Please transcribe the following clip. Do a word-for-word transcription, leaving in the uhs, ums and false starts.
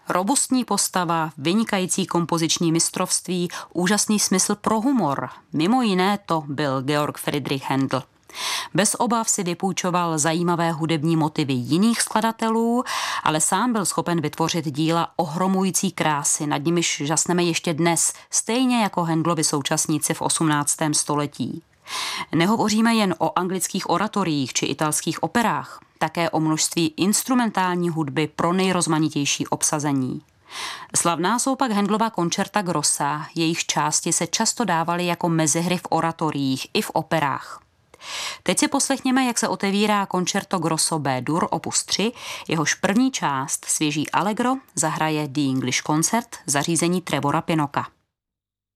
Robustní postava, vynikající kompoziční mistrovství, úžasný smysl pro humor. Mimo jiné to byl Georg Friedrich Händel. Bez obav si vypůjčoval zajímavé hudební motivy jiných skladatelů, ale sám byl schopen vytvořit díla ohromující krásy, nad nimiž žasneme ještě dnes, stejně jako Händlovi současníci v osmnáctém století. Nehovoříme jen o anglických oratoriích či italských operách, také o množství instrumentální hudby pro nejrozmanitější obsazení. Slavná jsou pak Händlova koncerta grossa, jejich části se často dávaly jako mezihry v oratoriích i v operách. Teď si poslechněme, jak se otevírá koncerto grosso B-dur opus tři, jehož první část, svěží allegro, zahraje The English Concert, zařízení Trevora Pinnocka.